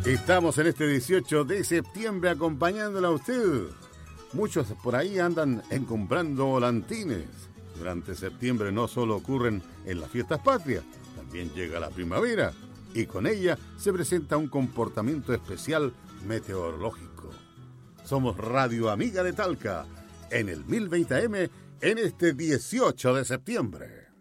Estamos en este 18 de septiembre acompañándola a usted. Muchos por ahí andan comprando volantines. Durante septiembre no solo ocurren en las fiestas patrias, también llega la primavera y con ella se presenta un comportamiento especial meteorológico. Somos Radio Amiga de Talca en el 1020 AM en este 18 de septiembre.